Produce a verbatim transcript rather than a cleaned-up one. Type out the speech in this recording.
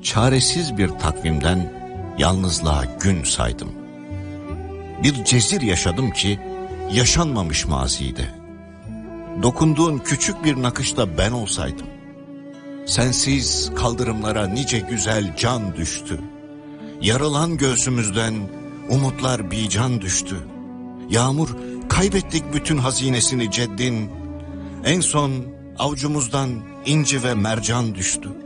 Çaresiz bir takvimden yalnızlığa gün saydım. Bir cezir yaşadım ki yaşanmamış mazide. Dokunduğun küçük bir nakışta ben olsaydım. Sensiz kaldırımlara nice güzel can düştü. Yarılan göğsümüzden umutlar bican düştü. Yağmur kaybettik bütün hazinesini ceddin. En son avucumuzdan inci ve mercan düştü.